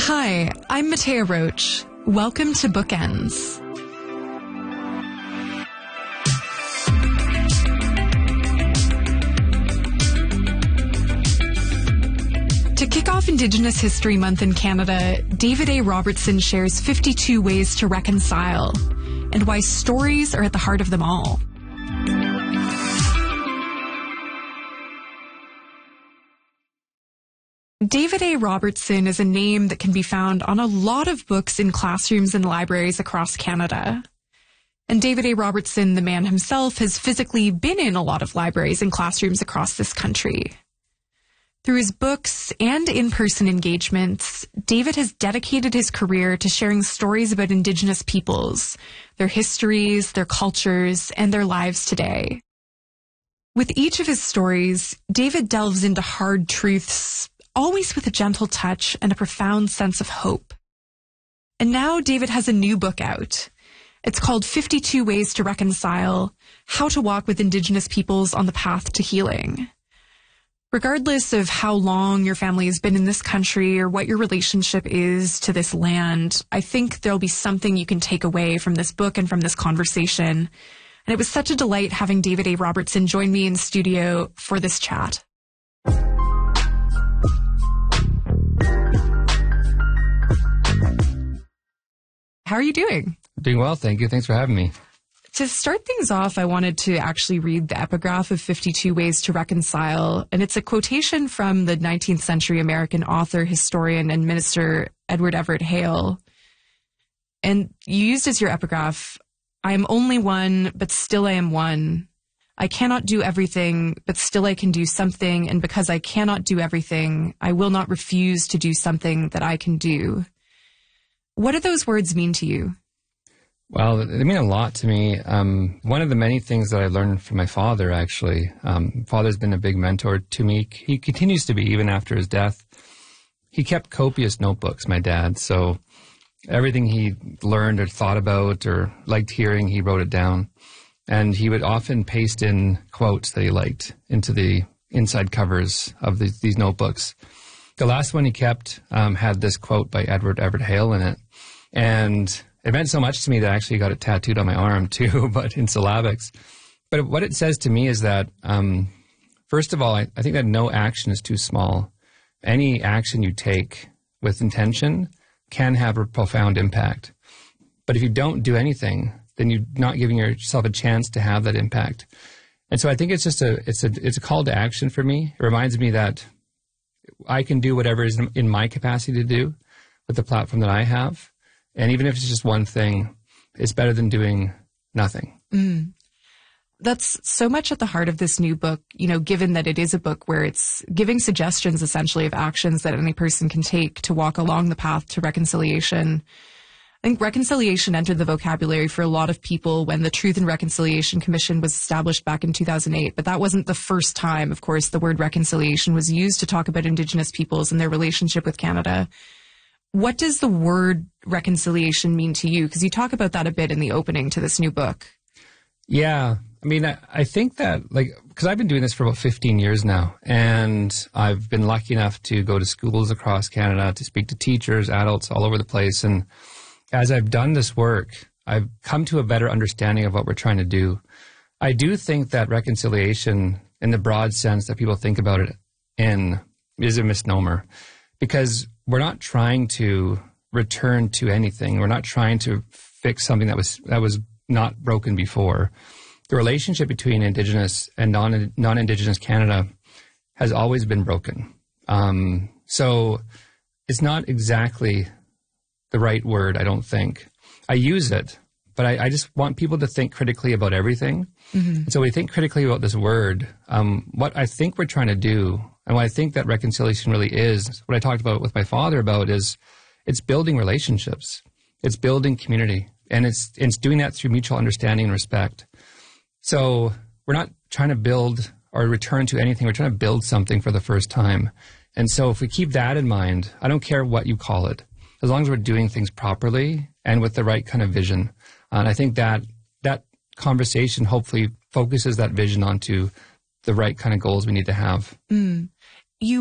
Hi, I'm Matea Roach. Welcome to Bookends. To kick off Indigenous History Month in Canada, David A. Robertson shares 52 ways to reconcile and why stories are at the heart of them all. David A. Robertson is a name that can be found on a lot of books in classrooms and libraries across Canada. And David A. Robertson, the man himself, has physically been in a lot of libraries and classrooms across this country. Through his books and in-person engagements, David has dedicated his career to sharing stories about Indigenous peoples, their histories, their cultures, and their lives today. With each of his stories, David delves into hard truths, always with a gentle touch and a profound sense of hope. And now David has a new book out. It's called 52 Ways to Reconcile: How to Walk with Indigenous Peoples on the Path to Healing. Regardless of how long your family has been in this country or what your relationship is to this land, I think there'll be something you can take away from this book and from this conversation. And it was such a delight having David A. Robertson join me in studio for this chat. How are you doing? Doing well, thank you. Thanks for having me. To start things off, I wanted to actually read the epigraph of 52 Ways to Reconcile, and it's a quotation from the 19th century American author, historian, and minister Edward Everett Hale. And you used as your epigraph, "I am only one, but still I am one. I cannot do everything, but still I can do something, and because I cannot do everything, I will not refuse to do something that I can do." What do those words mean to you? Well, they mean a lot to me. One of the many things that I learned from my father, actually. Father's been a big mentor to me. He continues to be, even after his death. He kept copious notebooks, my dad. So everything he learned or thought about or liked hearing, he wrote it down. And he would often paste in quotes that he liked into the inside covers of these notebooks. The last one he kept had this quote by Edward Everett Hale in it. And it meant so much to me that I actually got it tattooed on my arm too, but in syllabics. But what it says to me is that, first of all, I think that no action is too small. Any action you take with intention can have a profound impact. But if you don't do anything, then you're not giving yourself a chance to have that impact. And so I think it's just it's a call to action for me. It reminds me that I can do whatever is in my capacity to do with the platform that I have. And even if it's just one thing, it's better than doing nothing. Mm. That's so much at the heart of this new book, given that it is a book where it's giving suggestions essentially of actions that any person can take to walk along the path to reconciliation. I think reconciliation entered the vocabulary for a lot of people when the Truth and Reconciliation Commission was established back in 2008. But that wasn't the first time, of course, the word reconciliation was used to talk about Indigenous peoples and their relationship with Canada. What does the word reconciliation mean to you? Because you talk about that a bit in the opening to this new book. Yeah. I mean, I think that, because I've been doing this for about 15 years now, and I've been lucky enough to go to schools across Canada, to speak to teachers, adults all over the place. And as I've done this work, I've come to a better understanding of what we're trying to do. I do think that reconciliation, in the broad sense that people think about it in, is a misnomer, because we're not trying to return to anything. We're not trying to fix something that was not broken before. The relationship between Indigenous and non-Indigenous Canada has always been broken. So it's not exactly the right word, I don't think. I use it, but I just want people to think critically about everything. Mm-hmm. And so we think critically about this word. What I think we're trying to do, and what I think that reconciliation really is, what I talked about with my father about, is it's building relationships. It's building community. And it's doing that through mutual understanding and respect. So we're not trying to build or return to anything. We're trying to build something for the first time. And so if we keep that in mind, I don't care what you call it, as long as we're doing things properly and with the right kind of vision. And I think that conversation hopefully focuses that vision onto the right kind of goals we need to have. Mm.